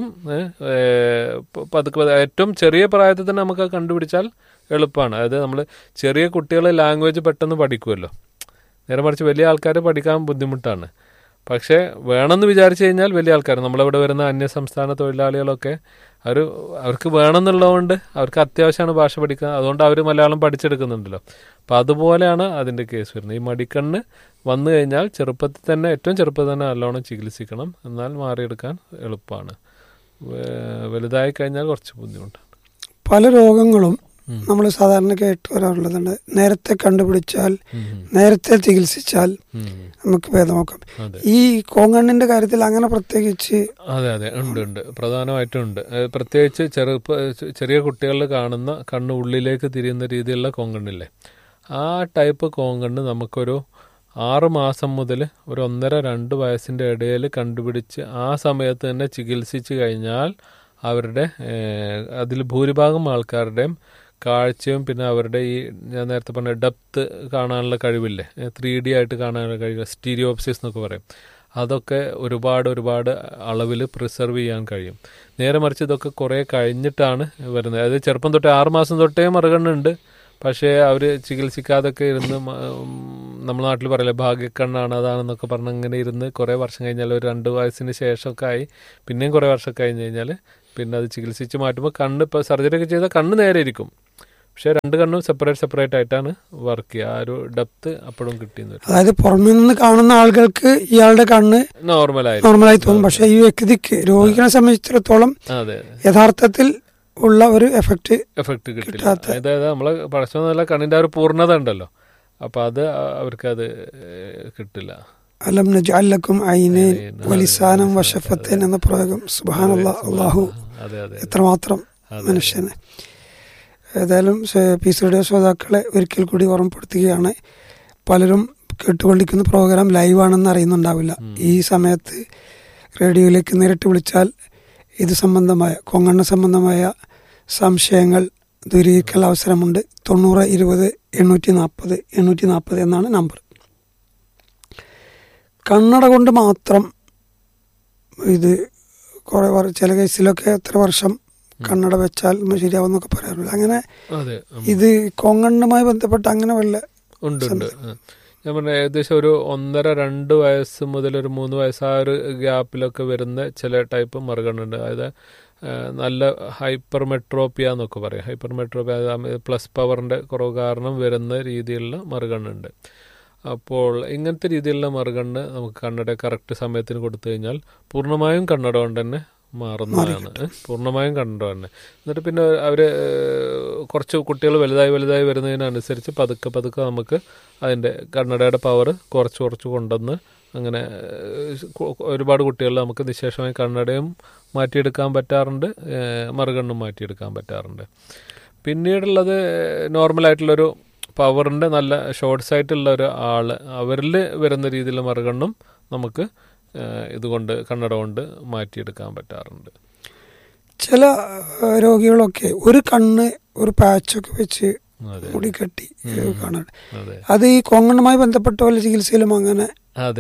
പതുക്കെ ഏറ്റവും ചെറിയ പ്രായത്തിൽ തന്നെ നമുക്ക് കണ്ടുപിടിച്ചാൽ എളുപ്പമാണ്. അതായത് നമ്മൾ ചെറിയ കുട്ടികൾ ലാംഗ്വേജ് പെട്ടെന്ന് പഠിക്കുമല്ലോ, നേരെ മറിച്ച് വലിയ ആൾക്കാർ പഠിക്കാൻ ബുദ്ധിമുട്ടാണ്. പക്ഷേ വേണമെന്ന് വിചാരിച്ചു കഴിഞ്ഞാൽ വലിയ ആൾക്കാർ, നമ്മളിവിടെ വരുന്ന അന്യസംസ്ഥാന തൊഴിലാളികളൊക്കെ അവർക്ക് വേണമെന്നുള്ളതുകൊണ്ട് അവർക്ക് അത്യാവശ്യമാണ് ഭാഷ പഠിക്കുക, അതുകൊണ്ട് അവർ മലയാളം പഠിച്ചെടുക്കുന്നുണ്ടല്ലോ. അപ്പം അതുപോലെയാണ് അതിൻ്റെ കേസ് വരുന്നത്. ഈ മടിക്കണ്ണ് വന്നു കഴിഞ്ഞാൽ ഏറ്റവും ചെറുപ്പത്തിൽ തന്നെ നല്ലോണം ചികിത്സിക്കണം, എന്നാൽ മാറിയെടുക്കാൻ എളുപ്പമാണ്. വലുതായി കഴിഞ്ഞാൽ കുറച്ച് ബുദ്ധിമുട്ടാണ്. പല രോഗങ്ങളും നമ്മൾ സാധാരണ കേട്ട് വരാറുള്ളതുണ്ട്, നേരത്തെ കണ്ടുപിടിച്ചാൽ നേരത്തെ ചികിത്സിച്ചാൽ നമുക്ക് ഭേദമാക്കാം. ഈ കോങ്കണ്ണിന്റെ കാര്യത്തിൽ അങ്ങനെ പ്രത്യേകിച്ച് അതെ ഉണ്ട്, പ്രധാനമായിട്ടും ഉണ്ട്. പ്രത്യേകിച്ച് ചെറിയ കുട്ടികളിൽ കാണുന്ന കണ്ണ് ഉള്ളിലേക്ക് തിരിയുന്ന രീതിയിലുള്ള കോങ്കണ്ണില്ലേ, ആ ടൈപ്പ് കോങ്കണ്ണ് നമുക്കൊരു 6 മാസം മുതൽ ഒരു 1.5-2 വയസ്സിൻ്റെ ഇടയിൽ കണ്ടുപിടിച്ച് ആ സമയത്ത് തന്നെ ചികിത്സിച്ച് കഴിഞ്ഞാൽ അവരുടെ അതിൽ ഭൂരിഭാഗം ആൾക്കാരുടെയും കാഴ്ചയും പിന്നെ അവരുടെ ഈ ഞാൻ നേരത്തെ പറഞ്ഞ ഡെപ്ത് കാണാനുള്ള കഴിവില്ലേ, 3D ആയിട്ട് കാണാനുള്ള കഴിവ്, സ്റ്റീരിയോപ്സിസ് എന്നൊക്കെ പറയും, അതൊക്കെ ഒരുപാട് അളവിൽ പ്രിസർവ് ചെയ്യാൻ കഴിയും. നേരെ മറിച്ച് ഇതൊക്കെ കുറേ കഴിഞ്ഞിട്ടാണ് വരുന്നത്. അതായത് ചെറുപ്പം തൊട്ടേ 6 മാസം തൊട്ടേ മറുകണ്ണുണ്ട്, പക്ഷേ അവർ ചികിത്സിക്കാതൊക്കെ ഇരുന്ന് നമ്മുടെ നാട്ടിൽ പറയില്ലേ ഭാഗ്യക്കണ്ണാണ് അതാണെന്നൊക്കെ പറഞ്ഞ് അങ്ങനെ ഇരുന്ന് കുറേ വർഷം കഴിഞ്ഞാൽ ഒരു 2 വയസ്സിന് ശേഷമൊക്കെ ആയി, പിന്നെയും കുറേ വർഷം കഴിഞ്ഞ് കഴിഞ്ഞാൽ പിന്നെ അത് ചികിത്സിച്ച് മാറ്റുമ്പോൾ കണ്ണ് ഇപ്പോൾ സർജറി ഒക്കെ ചെയ്താൽ കണ്ണ് നേരെ ഇരിക്കും, പക്ഷേ 2 കണ്ണും സെപ്പറേറ്റ് ആയിട്ടാണ് വർക്ക് ചെയ്യുക. ആ ഒരു ഡെപ്ത് അപ്പോഴും കിട്ടിയെന്ന് വരും. അതായത് പുറമെ നിന്ന് കാണുന്ന ആളുകൾക്ക് ഇയാളുടെ കണ്ണ് നോർമലായി തോന്നും, പക്ഷേ ഈ വ്യക്തിക്ക് രോഗികളെ സംബന്ധിച്ചിടത്തോളം യഥാർത്ഥത്തിൽ ഉള്ള ഒരു എഫക്ട് കിട്ടില്ല. അതായത് നമ്മളെ പടച്ചോന്നല്ല കണ്ണിന്റെ ആ ഒരു പൂർണ്ണത ഉണ്ടല്ലോ, അപ്പൊ അത് അവർക്കത് കിട്ടില്ല. അലം നജ്അൽ ലക്കും ഐനൈൻ വലിസാനം വശഫത്തൈൻ എന്ന പ്രയോഗം സുബ്ഹാനല്ലാഹ്, അല്ലാഹു എത്രമാത്രം മനുഷ്യനെ. ഏതായാലും പീസ് റേഡിയോ ശ്രോതാക്കളെ ഒരിക്കൽ കൂടി ഓർമ്മപ്പെടുത്തുകയാണ്, പലരും കേട്ടുകൊണ്ടിരിക്കുന്ന പ്രോഗ്രാം ലൈവാണെന്ന് അറിയുന്നുണ്ടാവില്ല. ഈ സമയത്ത് റേഡിയോയിലേക്ക് നേരിട്ട് വിളിച്ചാൽ ഇത് സംബന്ധമായ കോങ്കണ്ണ സംബന്ധമായ സംശയങ്ങൾ ദൂരീകരിക്കാൻ അവസരമുണ്ട്. 90-20-840 എന്നാണ് നമ്പർ. കണ്ണട കൊണ്ട് മാത്രം ഇത് കുറേ ചില കേസിലൊക്കെ എത്ര വർഷം കണ്ണട വെച്ചാൽ ശരിയാവുന്നൊക്കെ പറയാറില്ല. അങ്ങനെ ഇത് കോങ്കണ്ണുമായി ബന്ധപ്പെട്ട് അങ്ങനെ വല്ല ഉണ്ട്. ഞാൻ പറഞ്ഞ ഏകദേശം ഒരു 1.5-2 വയസ്സ് മുതൽ ഒരു 3 വയസ്സ് ആ ഒരു ഗ്യാപ്പിലൊക്കെ വരുന്ന ചില ടൈപ്പ് മറുകണ്ണുണ്ട്. അതായത് നല്ല ഹൈപ്പർമെട്രോപ്പിയ എന്നൊക്കെ പറയും. ഹൈപ്പർമെട്രോപ്പിയ പ്ലസ് പവറിൻ്റെ കുറവ് കാരണം വരുന്ന രീതിയിലുള്ള മറുകണ്ണുണ്ട്. അപ്പോൾ ഇങ്ങനത്തെ രീതിയിലുള്ള മറുകണ്ണ് നമുക്ക് കണ്ണട കറക്റ്റ് സമയത്തിന് കൊടുത്തു കഴിഞ്ഞാൽ പൂർണ്ണമായും കണ്ണട കൊണ്ട് തന്നെ മാറുന്നതാണ്. പൂർണ്ണമായും കണ്ണട തന്നെ. എന്നിട്ട് പിന്നെ അവർ കുറച്ച് കുട്ടികൾ വലുതായി വരുന്നതിനനുസരിച്ച് പതുക്കെ നമുക്ക് അതിൻ്റെ കണ്ണടയുടെ പവർ കുറച്ച് കൊണ്ടുവന്ന് അങ്ങനെ ഒരുപാട് കുട്ടികൾ നമുക്ക് നിശേഷമായി കണ്ണടയും മാറ്റിയെടുക്കാൻ പറ്റാറുണ്ട്, മറുകണ്ണും മാറ്റിയെടുക്കാൻ പറ്റാറുണ്ട്. പിന്നീടുള്ളത് നോർമലായിട്ടുള്ളൊരു പവറിൻ്റെ നല്ല ഷോർട്ട് സൈറ്റുള്ള ഒരു ആൾ, അവരിൽ വരുന്ന രീതിയിലുള്ള മറുകണ്ണും നമുക്ക് ഇതുകൊണ്ട് കണ്ണട കൊണ്ട് മാറ്റിയെടുക്കാൻ പറ്റാറുണ്ട്. ചില രോഗികളൊക്കെ ഒരു കണ്ണ് ഒരു പാച്ചൊക്കെ വെച്ച് മുടിക്കെട്ടി കാണാറ്. അത് ഈ കോങ്കണ്ണുമായി ബന്ധപ്പെട്ട പോലെ ചികിത്സയിലും അങ്ങനെ. അതെ.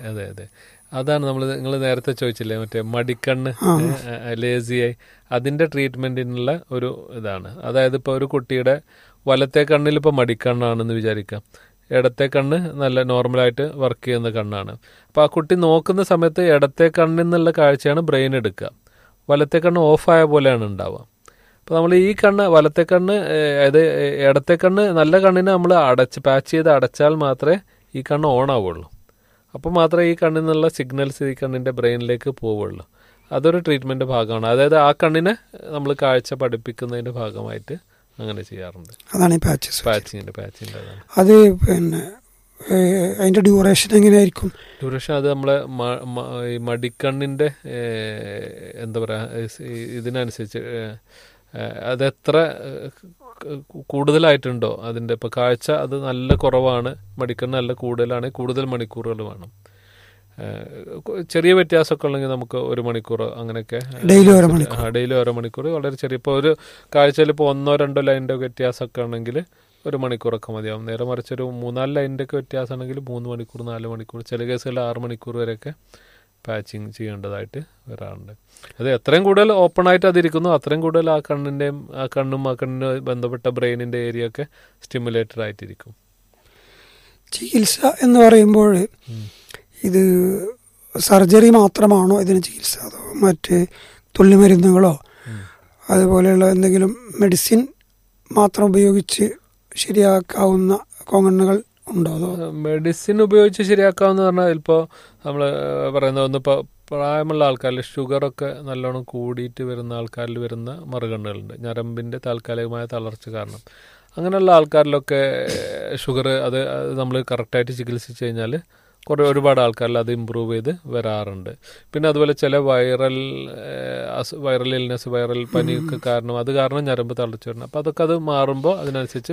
അതാണ് നിങ്ങൾ നേരത്തെ ചോദിച്ചില്ലേ, മറ്റേ മടിക്കണ്ണ് ലേസിയായി, അതിൻ്റെ ട്രീറ്റ്മെൻറ്റിനുള്ള ഒരു ഇതാണ്. അതായത് ഇപ്പോൾ ഒരു കുട്ടിയുടെ വലത്തെ കണ്ണിൽ ഇപ്പോൾ മടിക്കണ്ണാണെന്ന് വിചാരിക്കാം, ഇടത്തെ കണ്ണ് നല്ല നോർമലായിട്ട് വർക്ക് ചെയ്യുന്ന കണ്ണാണ്. അപ്പോൾ ആ കുട്ടി നോക്കുന്ന സമയത്ത് ഇടത്തെ കണ്ണിൽ നിന്നുള്ള കാഴ്ചയാണ് ബ്രെയിൻ എടുക്കുക, വലത്തെ കണ്ണ് ഓഫായ പോലെയാണ് ഉണ്ടാവുക. അപ്പോൾ നമ്മൾ ഈ കണ്ണ് വലത്തെ കണ്ണ്, അതായത് ഇടത്തെ കണ്ണ് നല്ല കണ്ണിനെ നമ്മൾ പാച്ച് ചെയ്ത് അടച്ചാൽ മാത്രമേ ഈ കണ്ണ് ഓൺ ആവുള്ളൂ. അപ്പോൾ മാത്രമേ ഈ കണ്ണിൽ നിന്നുള്ള സിഗ്നൽസ് ഈ കണ്ണിൻ്റെ ബ്രെയിനിലേക്ക് പോവുള്ളൂ. അതൊരു ട്രീറ്റ്മെൻറ്റ് ഭാഗമാണ്. അതായത് ആ കണ്ണിനെ നമ്മൾ കാഴ്ച പഠിപ്പിക്കുന്നതിൻ്റെ ഭാഗമായിട്ട് അങ്ങനെ ചെയ്യാറുണ്ട്. അതാണ് ഈ പാച്ചിങ്ങിൻ്റെ അത്. പിന്നെ അതിൻ്റെ ഡ്യൂറേഷൻ എങ്ങനെയായിരിക്കും? ഡ്യൂറേഷൻ അത് നമ്മളെ ഈ മടിക്കണ്ണിൻ്റെ എന്താ പറയുക, ഇതിനനുസരിച്ച് അതെത്ര കൂടുതലായിട്ടുണ്ടോ അതിൻ്റെ ഇപ്പോൾ കാഴ്ച അത് നല്ല കുറവാണ്, മടിക്കണ്ണ് നല്ല കൂടുതലാണെങ്കിൽ കൂടുതൽ മണിക്കൂറുകൾ വേണം. ചെറിയ വ്യത്യാസമൊക്കെ ഉണ്ടെങ്കിൽ നമുക്ക് 1 മണിക്കൂർ അങ്ങനെയൊക്കെ, ഡെയിലി 1 മണിക്കൂർ വളരെ ചെറിയ. ഇപ്പോൾ ഒരു കാഴ്ചയിൽ ഇപ്പോൾ 1-2 ലൈനിൻ്റെ വ്യത്യാസമൊക്കെ ആണെങ്കിൽ 1 മണിക്കൂറൊക്കെ മതിയാവും. നേരെ മറിച്ചൊരു 3-4 ലൈനിൻ്റെ ഒക്കെ വ്യത്യാസമാണെങ്കിൽ 3 മണിക്കൂർ 4 മണിക്കൂർ, ചില കേസുകളിൽ 6 മണിക്കൂർ വരെയൊക്കെ പാച്ചിങ് ചെയ്യേണ്ടതായിട്ട് വരാറുണ്ട്. അത് എത്രയും കൂടുതൽ ഓപ്പൺ ആയിട്ട് അതിരിക്കുന്നു അത്രയും കൂടുതൽ ആ കണ്ണിൻ്റെയും ആ കണ്ണിന് ബന്ധപ്പെട്ട ബ്രെയിനിൻ്റെ ഏരിയ ഒക്കെ സ്റ്റിമുലേറ്റഡ് ആയിട്ടിരിക്കും. ചികിത്സ എന്ന് പറയുമ്പോൾ ഇത് സർജറി മാത്രമാണോ ഇതിന് ചികിത്സ, അതോ മറ്റ് തുള്ളിമരുന്നുകളോ അതുപോലെയുള്ള എന്തെങ്കിലും മെഡിസിൻ മാത്രം ഉപയോഗിച്ച് ശരിയാക്കാവുന്ന കോങ്കണ്ണുകൾ ഉണ്ടോ? അതോ മെഡിസിൻ ഉപയോഗിച്ച് ശരിയാക്കാമെന്ന് പറഞ്ഞാൽ ഇപ്പോൾ നമ്മൾ പറയുന്ന ഒന്നിപ്പോൾ പ്രായമുള്ള ആൾക്കാരിൽ ഷുഗറൊക്കെ നല്ലോണം കൂടിയിട്ട് വരുന്ന ആൾക്കാരിൽ വരുന്ന മറുകണ്ണുകളുണ്ട്, ഞരമ്പിൻ്റെ താൽക്കാലികമായ തളർച്ച കാരണം. അങ്ങനെയുള്ള ആൾക്കാരിലൊക്കെ ഷുഗർ അത് നമ്മൾ കറക്റ്റായിട്ട് ചികിത്സിച്ച് കഴിഞ്ഞാൽ ഒരുപാട് ആൾക്കാരിൽ അത് ഇമ്പ്രൂവ് ചെയ്ത് വരാറുണ്ട്. പിന്നെ അതുപോലെ ചില വൈറൽ ഇൽനെസ്, വൈറൽ പനിയൊക്കെ കാരണം ഞരമ്പ് തളർച്ച വരണം. അപ്പോൾ അതൊക്കെ അത് മാറുമ്പോൾ അതിനനുസരിച്ച്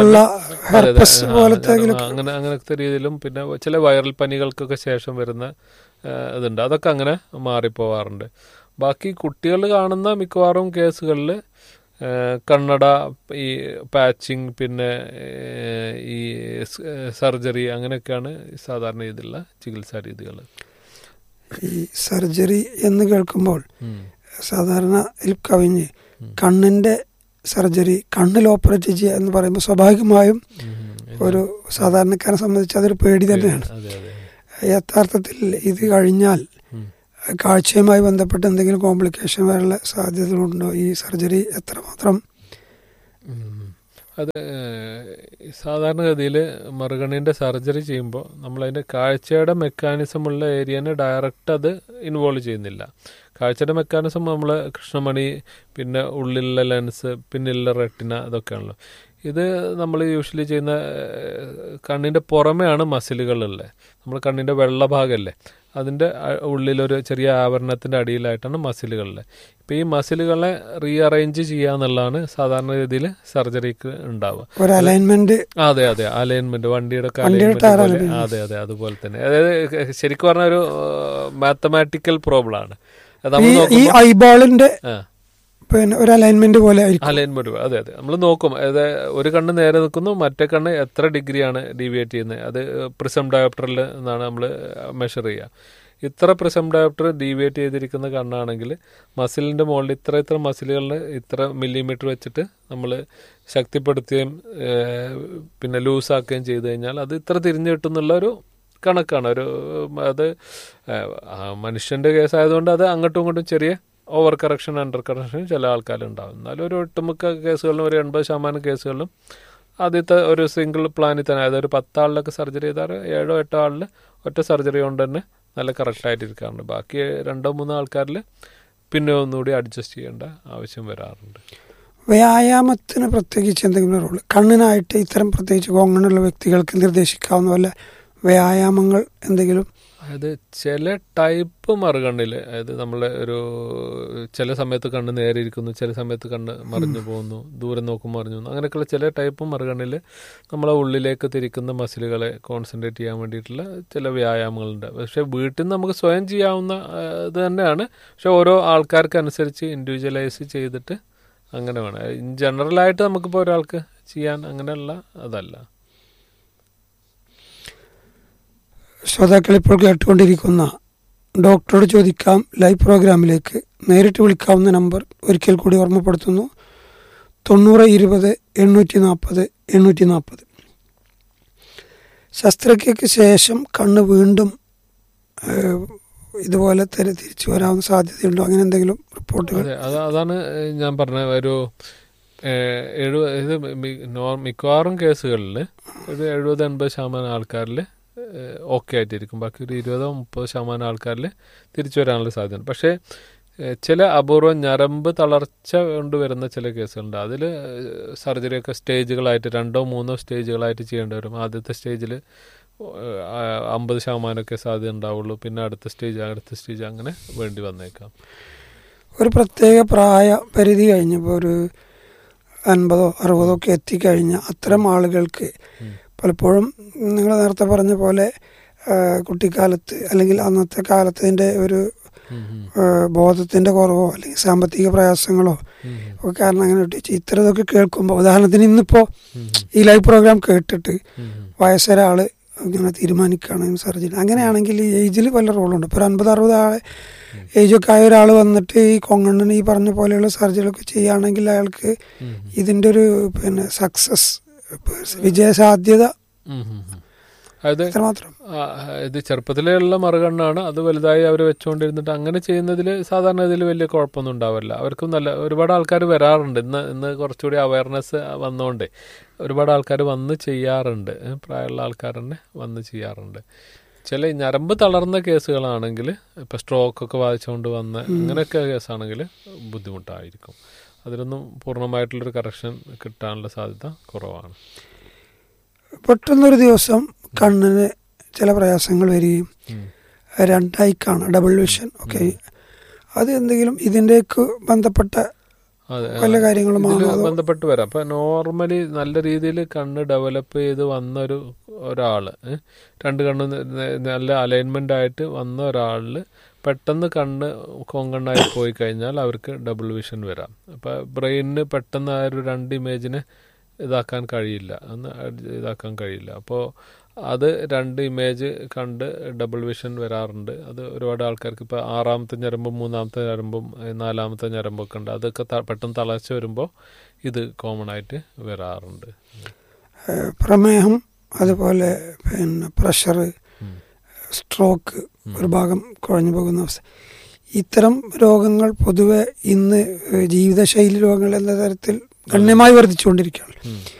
അങ്ങനത്തെ രീതിയിലും പിന്നെ ചില വൈറൽ പനികൾക്കൊക്കെ ശേഷം വരുന്ന ഇതുണ്ട്, അതൊക്കെ അങ്ങനെ മാറിപ്പോവാറുണ്ട്. ബാക്കി കുട്ടികൾ കാണുന്ന മിക്കവാറും കേസുകളിൽ കണ്ണട, ഈ പാച്ചിങ്, പിന്നെ ഈ സർജറി, അങ്ങനെയൊക്കെയാണ് സാധാരണ ഇതിലുള്ള ചികിത്സാ രീതികൾ. ഈ സർജറി എന്ന് കേൾക്കുമ്പോൾ സാധാരണ കവിഞ്ഞ് കണ്ണിൻ്റെ സർജറി, കണ്ണിൽ ഓപ്പറേറ്റ് ചെയ്യുക എന്ന് പറയുമ്പോൾ സ്വാഭാവികമായും ഒരു സാധാരണക്കാരെ സംബന്ധിച്ച് അതൊരു പേടി തന്നെയാണ്. യഥാർത്ഥത്തിൽ ഇത് കഴിഞ്ഞാൽ കാഴ്ചയുമായി ബന്ധപ്പെട്ട് എന്തെങ്കിലും കോംപ്ലിക്കേഷൻ വരാനുള്ള സാധ്യതകളുണ്ടോ? ഈ സർജറി എത്രമാത്രം? അത് സാധാരണഗതിയിൽ മറുകണ്ണിൻ്റെ സർജറി ചെയ്യുമ്പോൾ നമ്മളതിൻ്റെ കാഴ്ചയുടെ മെക്കാനിസമുള്ള ഏരിയനെ ഡയറക്റ്റ് അത് ഇൻവോൾവ് ചെയ്യുന്നില്ല. കാഴ്ചയുടെ മെക്കാനിസം നമ്മൾ കൃഷ്ണമണി, പിന്നെ ഉള്ളിലുള്ള ലെൻസ്, പിന്നിലുള്ള റെറ്റിന, ഇതൊക്കെയാണല്ലോ. ഇത് നമ്മൾ യൂഷ്വലി ചെയ്യുന്ന കണ്ണിൻ്റെ പുറമെയാണ് മസിലുകളുള്ളത്. നമ്മൾ കണ്ണിൻ്റെ വെള്ള ഭാഗമല്ലേ, അതിൻ്റെ ഉള്ളിലൊരു ചെറിയ ആവരണത്തിൻ്റെ അടിയിലായിട്ടാണ് മസിലുകളിൽ. ഇപ്പോൾ ഈ മസിലുകളെ റീഅറേഞ്ച് ചെയ്യുക എന്നുള്ളതാണ് സാധാരണ രീതിയിൽ സർജറിക്ക് ഉണ്ടാവുക. അതെ, അലൈൻമെന്റ്, വണ്ടിയുടെ അതെ, അതുപോലെ തന്നെ. അതായത് ശരിക്കും പറഞ്ഞ ഒരു മാത്തമാറ്റിക്കൽ പ്രോബ്ലം ആണ്. പിന്നെ ഒരു അലൈൻമെന്റ് പോലെ അതെ. നമ്മൾ നോക്കും, അതായത് ഒരു കണ്ണ് നേരെ നിൽക്കുന്നു, മറ്റേ കണ്ണ് എത്ര ഡിഗ്രിയാണ് ഡീവിയേറ്റ് ചെയ്യുന്നത്, അത് പ്രിസം ഡയോപ്റ്ററിൽ നിന്നാണ് നമ്മൾ മെഷർ ചെയ്യുക. ഇത്ര പ്രിസം ഡയോപ്റ്റർ ഡീവിയേറ്റ് ചെയ്തിരിക്കുന്ന കണ്ണാണെങ്കിൽ മസിലിൻ്റെ മുകളിൽ ഇത്ര മസിലുകളിൽ ഇത്ര മില്ലിമീറ്റർ വെച്ചിട്ട് നമ്മൾ ശക്തിപ്പെടുത്തുകയും പിന്നെ ലൂസാക്കുകയും ചെയ്ത് കഴിഞ്ഞാൽ അത് ഇത്ര തിരിഞ്ഞു കിട്ടുന്നുള്ള ഒരു കണക്കാണ്. അത് മനുഷ്യൻ്റെ കേസായതുകൊണ്ട് അത് അങ്ങോട്ടും ഇങ്ങോട്ടും ചെറിയ ഓവർ കറക്ഷൻ അണ്ടർ കറക്ഷൻ ചില ആൾക്കാരുണ്ടാവും. എന്നാലും ഒരു ഒട്ടുമിക്ക കേസുകളിലും ഒരു 80% കേസുകളിലും ആദ്യത്തെ ഒരു സിംഗിൾ പ്ലാനിൽ തന്നെ, അതായത് ഒരു 10 ആളിലൊക്കെ സർജറി ചെയ്താൽ 7-8 ആളിൽ ഒറ്റ സർജറി കൊണ്ട് തന്നെ നല്ല കറക്റ്റായിട്ടിരിക്കാറുണ്ട്. ബാക്കി 2-3 ആൾക്കാരിൽ പിന്നെ ഒന്നുകൂടി അഡ്ജസ്റ്റ് ചെയ്യേണ്ട ആവശ്യം വരാറുണ്ട്. വ്യായാമത്തിന് പ്രത്യേകിച്ച് എന്തെങ്കിലും റോള് കണ്ണിനായിട്ട് ഇത്തരം പ്രത്യേകിച്ച് കോങ്ങണുള്ള വ്യക്തികൾക്ക് നിർദ്ദേശിക്കാവുന്ന പോലെ വ്യായാമങ്ങൾ എന്തെങ്കിലും? അതായത് ചില ടൈപ്പ് മറുകണ്ണിൽ, അതായത് നമ്മളെ ഒരു ചില സമയത്ത് കണ്ണ് നേരെ ഇരിക്കുന്നു, ചില സമയത്ത് കണ്ണ് മറിഞ്ഞു പോകുന്നു, ദൂരം നോക്കുമ്പോൾ മറിഞ്ഞു പോകുന്നു, അങ്ങനെയൊക്കെയുള്ള ചില ടൈപ്പ് മറുകണ്ണിൽ നമ്മളെ ഉള്ളിലേക്ക് തിരിക്കുന്ന മസിലുകളെ കോൺസെൻട്രേറ്റ് ചെയ്യാൻ വേണ്ടിയിട്ടുള്ള ചില വ്യായാമങ്ങളുണ്ട്. പക്ഷേ വീട്ടിൽ നിന്ന് നമുക്ക് സ്വയം ചെയ്യാവുന്ന ഇത് തന്നെയാണ്. പക്ഷെ ഓരോ ആൾക്കാർക്കനുസരിച്ച് ഇൻഡിവിജ്വലൈസ് ചെയ്തിട്ട് അങ്ങനെ വേണം. ഇൻ ജനറലായിട്ട് നമുക്കിപ്പോൾ ഒരാൾക്ക് ചെയ്യാൻ അങ്ങനെയുള്ള അതല്ല. ശ്രോതാക്കൾ ഇപ്പോൾ കേട്ടുകൊണ്ടിരിക്കുന്ന ഡോക്ടറോട് ചോദിക്കാം ലൈവ് പ്രോഗ്രാമിലേക്ക് നേരിട്ട് വിളിക്കാവുന്ന നമ്പർ ഒരിക്കൽ കൂടി ഓർമ്മപ്പെടുത്തുന്നു: 90-20-840-840. ശസ്ത്രക്രിയക്ക് ശേഷം കണ്ണ് വീണ്ടും ഇതുപോലെ തിരിച്ചു വരാവുന്ന സാധ്യതയുണ്ടോ? അങ്ങനെ എന്തെങ്കിലും റിപ്പോർട്ടുകൾ? അതാണ് ഞാൻ പറഞ്ഞ ഒരു ഇത് മിക്കവാറും കേസുകളിൽ ഒരു 70-80% ആൾക്കാരിൽ ഓക്കെ ആയിട്ടിരിക്കും. ബാക്കി ഒരു 20-30% ആൾക്കാരിൽ തിരിച്ചു വരാനുള്ള സാധ്യത. പക്ഷേ ചില അപൂർവം ഞരമ്പ് തളർച്ച കൊണ്ടുവരുന്ന ചില കേസുകളുണ്ട്. അതിൽ സർജറിയൊക്കെ സ്റ്റേജുകളായിട്ട് 2-3 സ്റ്റേജുകളായിട്ട് ചെയ്യേണ്ടി വരും. ആദ്യത്തെ സ്റ്റേജിൽ 50% സാധ്യത ഉണ്ടാവുള്ളൂ. പിന്നെ അടുത്ത സ്റ്റേജ് അങ്ങനെ വേണ്ടി വന്നേക്കാം. ഒരു പ്രത്യേക പ്രായ പരിധി കഴിഞ്ഞപ്പോൾ ഒരു 50-60 ഒക്കെ എത്തിക്കഴിഞ്ഞ അത്തരം ആളുകൾക്ക് പലപ്പോഴും നിങ്ങൾ നേരത്തെ പറഞ്ഞ പോലെ കുട്ടിക്കാലത്ത് അല്ലെങ്കിൽ അന്നത്തെ കാലത്തിൻ്റെ ഒരു ബോധത്തിൻ്റെ കുറവോ അല്ലെങ്കിൽ സാമ്പത്തിക പ്രയാസങ്ങളോ ഒക്കെ കാരണം അങ്ങനെ ഇത്തരതൊക്കെ കേൾക്കുമ്പോൾ, ഉദാഹരണത്തിന് ഇന്നിപ്പോൾ ഈ ലൈവ് പ്രോഗ്രാം കേട്ടിട്ട് വയസ്സൊരാൾ ഇങ്ങനെ തീരുമാനിക്കുകയാണെങ്കിൽ സർജറി, അങ്ങനെയാണെങ്കിൽ ഈ ഏജിൽ പല റോളുണ്ട്. ഇപ്പോൾ ഒരു 50-60 ഏജൊക്കെ ആയ ഒരാൾ വന്നിട്ട് ഈ കൊങ്ങണ്ണിന് ഈ പറഞ്ഞ പോലെയുള്ള സർജറികളൊക്കെ ചെയ്യുകയാണെങ്കിൽ അയാൾക്ക് ഇതിൻ്റെ ഒരു സക്സസ് വിജയസാധ്യത മാത്രം. ഇത് ചെറുപ്പത്തിലുള്ള മറുകണ്ണാണ്, അത് വലുതായി അവർ വെച്ചുകൊണ്ടിരുന്നിട്ട് അങ്ങനെ ചെയ്യുന്നതിൽ സാധാരണ ഇതിൽ വലിയ കുഴപ്പമൊന്നും ഉണ്ടാവില്ല. അവർക്കും നല്ല ഒരുപാട് ആൾക്കാർ വരാറുണ്ട്. ഇന്ന് കുറച്ചുകൂടി അവയർനെസ് വന്നുകൊണ്ട് ഒരുപാട് ആൾക്കാർ വന്ന് ചെയ്യാറുണ്ട്. പ്രായമുള്ള ആൾക്കാർ തന്നെ വന്ന് ചെയ്യാറുണ്ട്. ചില ഞരമ്പ് തളർന്ന കേസുകളാണെങ്കിൽ, ഇപ്പോൾ സ്ട്രോക്കൊക്കെ ബാധിച്ചുകൊണ്ട് വന്ന അങ്ങനെയൊക്കെ കേസാണെങ്കിൽ ബുദ്ധിമുട്ടായിരിക്കും. അതിലൊന്നും പൂർണ്ണമായിട്ടുള്ളൊരു കറക്ഷൻ കിട്ടാനുള്ള സാധ്യത കുറവാണ്. പെട്ടെന്നൊരു ദിവസം കണ്ണിന് ചില പ്രയാസങ്ങൾ വരികയും രണ്ടായി കാണാം, ഡബിൾ വിഷൻ ഒക്കെ, അത് എന്തെങ്കിലും ഇതിൻ്റെയൊക്കെ ബന്ധപ്പെട്ട പല കാര്യങ്ങളുമാണ് ബന്ധപ്പെട്ട് വരാം. അപ്പം നോർമലി നല്ല രീതിയിൽ കണ്ണ് ഡെവലപ്പ് ചെയ്ത് വന്ന ഒരാൾ, 2 കണ്ണ് നല്ല അലൈൻമെൻ്റ് ആയിട്ട് വന്ന ഒരാളിൽ പെട്ടെന്ന് കണ്ണ് കോങ്കണ്ണായി പോയി കഴിഞ്ഞാൽ അവർക്ക് ഡബിൾ വിഷൻ വരാം. അപ്പം ബ്രെയിനിന് പെട്ടെന്ന് ആ ഒരു 2 ഇമേജിനെ ഇതാക്കാൻ കഴിയില്ല. അപ്പോൾ അത് 2 ഇമേജ് കണ്ട് ഡബിൾ വിഷൻ വരാറുണ്ട്. അത് ഒരുപാട് ആൾക്കാർക്ക് ഇപ്പോൾ 6ാമത്തെ ഞരമ്പും 3ാമത്തെ ഞരമ്പും 4ാമത്തെ ഞരമ്പൊക്കെ ഉണ്ട്. അതൊക്കെ പെട്ടെന്ന് തളർച്ച വരുമ്പോൾ ഇത് കോമൺ ആയിട്ട് വരാറുണ്ട്. പ്രമേഹം, അതുപോലെ പ്രഷർ, സ്ട്രോക്ക്, ഒരു ഭാഗം കുഴഞ്ഞു പോകുന്ന അവസ്ഥ, ഇത്തരം രോഗങ്ങൾ പൊതുവെ ഇന്ന് ജീവിതശൈലി രോഗങ്ങൾ എന്ന തരത്തിൽ ഗണ്യമായി വർദ്ധിച്ചുകൊണ്ടിരിക്കുകയാണ്.